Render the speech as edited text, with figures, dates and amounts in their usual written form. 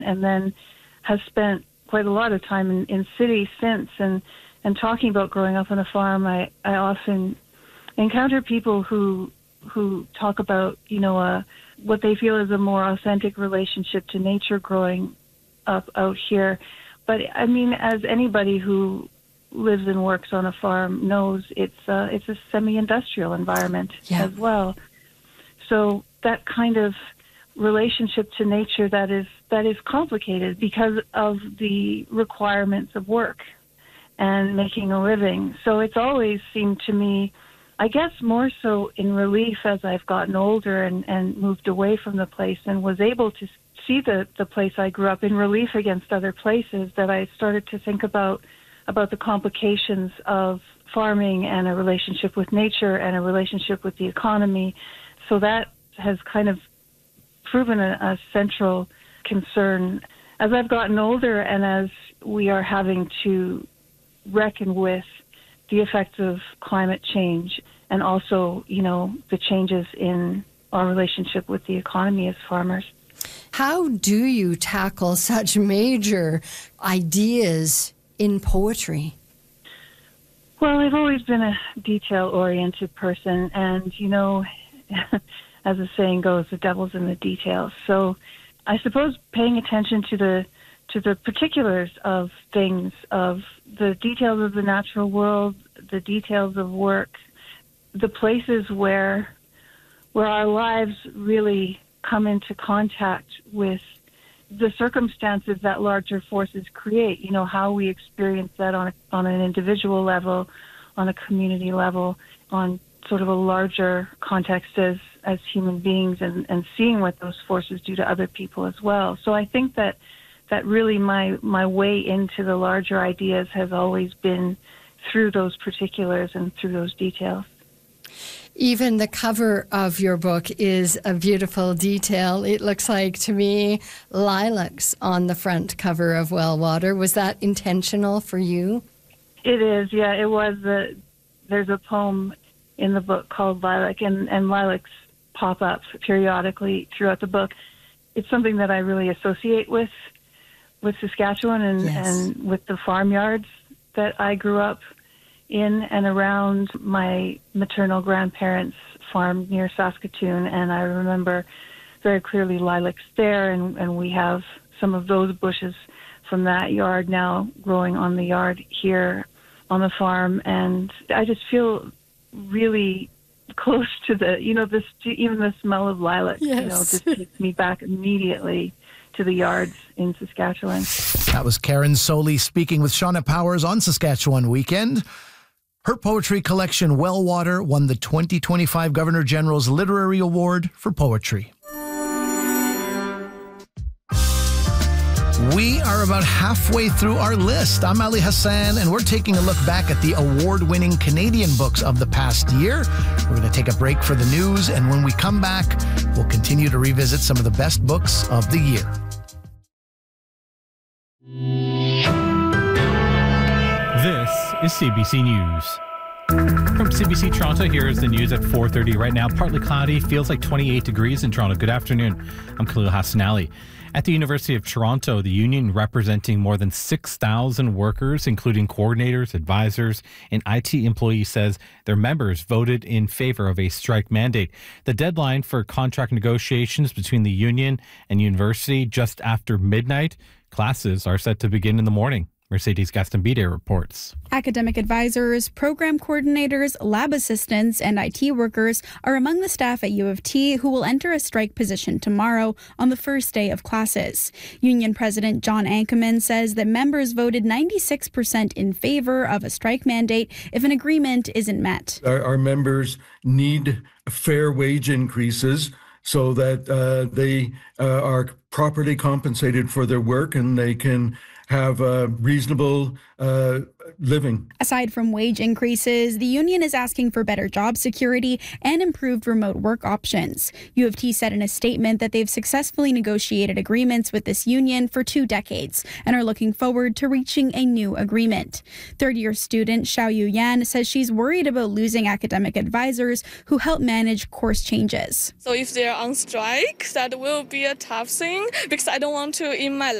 and then has spent quite a lot of time in cities since. And talking about growing up on a farm, I often encounter people who talk about, what they feel is a more authentic relationship to nature growing up out here. But I mean, as anybody who lives and works on a farm knows, it's a semi-industrial environment as well. So that kind of relationship to nature that is complicated because of the requirements of work and making a living. So it's always seemed to me, I guess more so in relief as I've gotten older and moved away from the place and was able to see the place I grew up in relief against other places, that I started to think about the complications of farming and a relationship with nature and a relationship with the economy. So that has kind of proven a central concern as I've gotten older and as we are having to reckon with the effects of climate change and also, the changes in our relationship with the economy as farmers. How do you tackle such major ideas in poetry? Well, I've always been a detail-oriented person, and, as the saying goes, the devil's in the details. So I suppose paying attention to the particulars of things, of the details of the natural world, the details of work, the places where our lives really come into contact with the circumstances that larger forces create, how we experience that on an individual level, on a community level, on sort of a larger context as human beings, and seeing what those forces do to other people as well. So I think that really my way into the larger ideas has always been through those particulars and through those details. Even the cover of your book is a beautiful detail. It looks like, to me, lilacs on the front cover of Wellwater. Was that intentional for you? It is, yeah. It was. There's a poem in the book called Lilac, and lilacs pop up periodically throughout the book. It's something that I really associate with Saskatchewan and with the farmyards that I grew up in and around my maternal grandparents' farm near Saskatoon, and I remember very clearly lilacs there, and we have some of those bushes from that yard now growing on the yard here on the farm, and I just feel really close to even the smell of lilacs, just takes me back immediately to the yards in Saskatchewan. That was Karen Soley speaking with Shauna Powers on Saskatchewan Weekend. Her poetry collection, Wellwater, won the 2025 Governor General's Literary Award for Poetry. We are about halfway through our list. I'm Ali Hassan, and we're taking a look back at the award-winning Canadian books of the past year. We're going to take a break for the news, and when we come back, we'll continue to revisit some of the best books of the year. This is CBC News. From CBC Toronto, here is the news at 4:30 right now. Partly cloudy, feels like 28 degrees in Toronto. Good afternoon. I'm Khalil Hassanali. At the University of Toronto, the union representing more than 6,000 workers, including coordinators, advisors, and IT employees, says their members voted in favor of a strike mandate. The deadline for contract negotiations between the union and university just after midnight. Classes are set to begin in the morning. Mercedes Gastambide reports. Academic advisors, program coordinators, lab assistants, and IT workers are among the staff at U of T who will enter a strike position tomorrow on the first day of classes. Union President John Ankerman says that members voted 96% in favor of a strike mandate if an agreement isn't met. Our members need fair wage increases so that they are properly compensated for their work and they can have a reasonable living. Aside from wage increases, the union is asking for better job security and improved remote work options. U of T said in a statement that they've successfully negotiated agreements with this union for 2 decades and are looking forward to reaching a new agreement. Third-year student Xiaoyu Yan says she's worried about losing academic advisors who help manage course changes. So if they're on strike, that will be a tough thing because I don't want to in my